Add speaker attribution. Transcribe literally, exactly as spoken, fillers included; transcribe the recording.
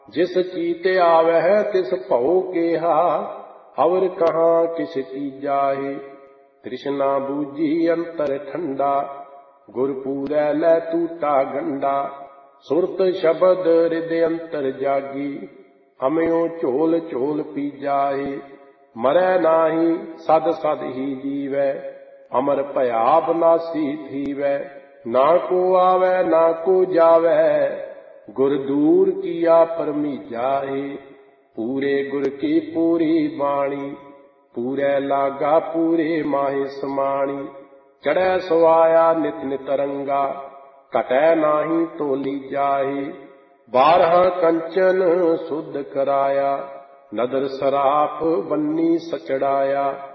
Speaker 1: जिस चीत आवह तिस भौ केहा, अवर कहाँ किस चीजाहे। तृष्णा बूझी अंतर ठंडा, गुर पूरै लै टूटा गंडा। सुरत शबद हृदय अंतर जागी, अमयो झोल झोल पी जाहे। मरै नाहि सद सद ही जीवै, अमर भया बनासी थीवै। ना को आवै ना को जावै, गुर दूर किया परमीजा है। पूरे गुर की पूरी बाणी, पूरे लागा पूरे माहे समाणी। चढ़ै सुआया नित नित रंगा, घटै नाहि तो लीजा है। बारह कंचन शुद्ध कराया, नदर सराफ बन्नी सचड़ाया।